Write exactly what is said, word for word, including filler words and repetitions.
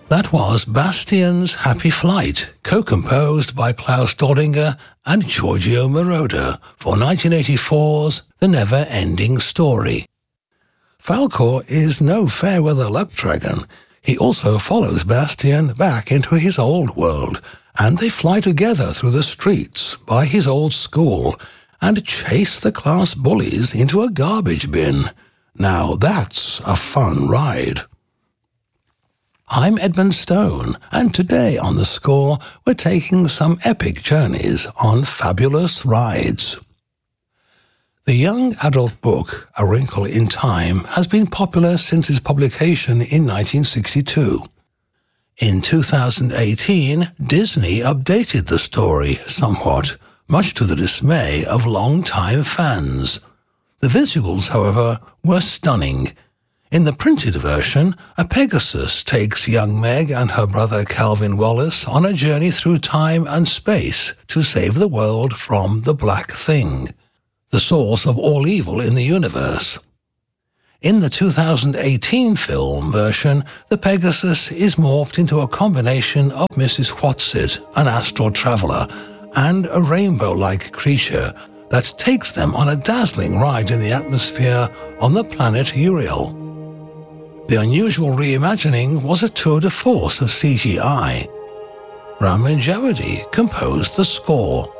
That was Bastian's Happy Flight, co-composed by Klaus Doldinger and Giorgio Moroder for nineteen eighty-four's The Never-Ending Story. Falkor is no fair-weather luck dragon. He also follows Bastian back into his old world, and they fly together through the streets by his old school and chase the class bullies into a garbage bin. Now that's a fun ride. I'm Edmund Stone, and today on The Score, we're taking some epic journeys on fabulous rides. The young adult book, A Wrinkle in Time, has been popular since its publication in nineteen sixty-two. In two thousand eighteen, Disney updated the story somewhat, much to the dismay of long-time fans. The visuals, however, were stunning. In the printed version, a Pegasus takes young Meg and her brother Calvin Wallace on a journey through time and space to save the world from the Black Thing, the source of all evil in the universe. In the two thousand eighteen film version, the Pegasus is morphed into a combination of Missus Whatsit, an astral traveler, and a rainbow-like creature that takes them on a dazzling ride in the atmosphere on the planet Uriel. The unusual reimagining was a tour de force of C G I. Ramin Djawadi composed the score.